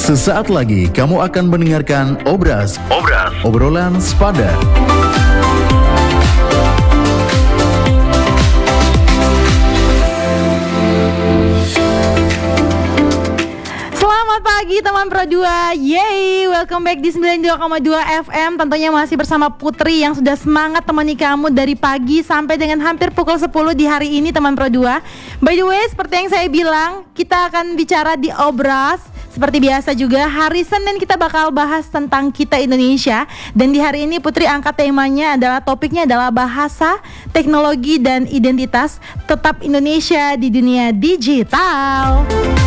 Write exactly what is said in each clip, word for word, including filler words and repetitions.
Sesaat lagi kamu akan mendengarkan Obras, Obras, obrolan sepadan. Selamat pagi teman Pro dua. Yeay, welcome back di sembilan puluh dua koma dua F M. Tentunya masih bersama Putri yang sudah semangat temani kamu dari pagi sampai dengan hampir pukul sepuluh di hari ini teman Pro dua. By the way, seperti yang saya bilang, kita akan bicara di Obras. Seperti biasa juga, hari Senin kita bakal bahas tentang kita Indonesia. Dan di hari ini Putri angkat temanya adalah, topiknya adalah bahasa, teknologi, dan identitas tetap Indonesia di dunia digital.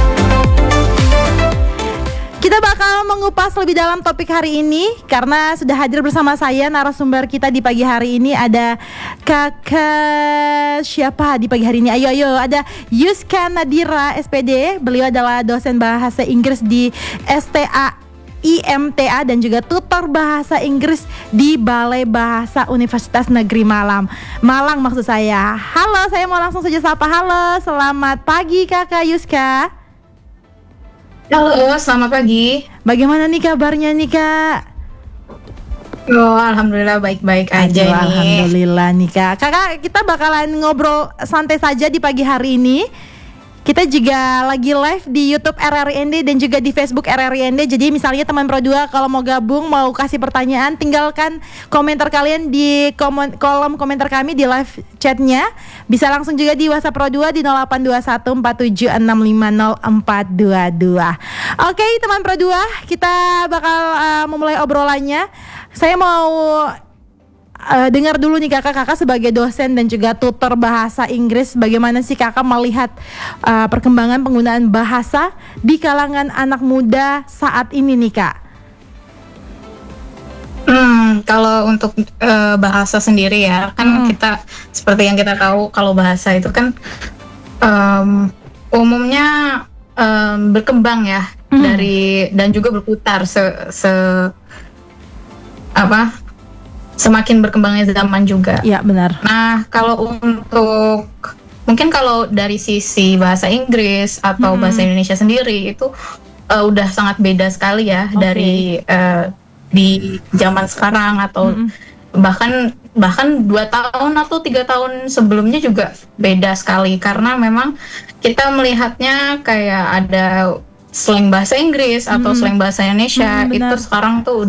Kita bakal mengupas lebih dalam topik hari ini karena sudah hadir bersama saya narasumber kita di pagi hari ini. Ada kakak siapa di pagi hari ini? Ayo ayo ada Yuska Nadira S P D. Beliau adalah dosen bahasa Inggris di S T A I M T A dan juga tutor bahasa Inggris di Balai Bahasa Universitas Negeri Malang. Malang maksud saya. Halo, saya mau langsung saja sapa. Halo, selamat pagi Kakak Yuska. Halo, selamat pagi. Bagaimana nih kabarnya nih Kak? Oh, alhamdulillah baik-baik aja Aduh, nih. Alhamdulillah nih Kak. Kakak, kita bakalan ngobrol santai saja di pagi hari ini. Kita juga lagi live di YouTube R R I N D dan juga di Facebook R R I N D. Jadi misalnya teman Pro dua kalau mau gabung, mau kasih pertanyaan, tinggalkan komentar kalian di kom- kolom komentar kami di live chatnya. Bisa langsung juga di WhatsApp Pro dua di nol delapan dua satu empat tujuh enam lima nol empat dua dua. Oke teman Pro dua, kita bakal uh, memulai obrolannya. Saya mau Uh, dengar dulu nih kakak-kakak sebagai dosen dan juga tutor bahasa Inggris, bagaimana sih kakak melihat uh, perkembangan penggunaan bahasa di kalangan anak muda saat ini nih kak? Hmm, kalau untuk uh, bahasa sendiri ya, kan hmm. kita seperti yang kita tahu kalau bahasa itu kan um, umumnya um, berkembang ya hmm. dari dan juga berputar se, se apa? semakin berkembangnya zaman juga. Iya benar. Nah kalau untuk mungkin kalau dari sisi bahasa Inggris atau hmm. bahasa Indonesia sendiri itu uh, udah sangat beda sekali ya okay. dari uh, di zaman sekarang atau hmm. bahkan bahkan dua tahun atau tiga tahun sebelumnya juga beda sekali karena memang kita melihatnya kayak ada slang bahasa Inggris atau hmm. slang bahasa Indonesia hmm, itu sekarang tuh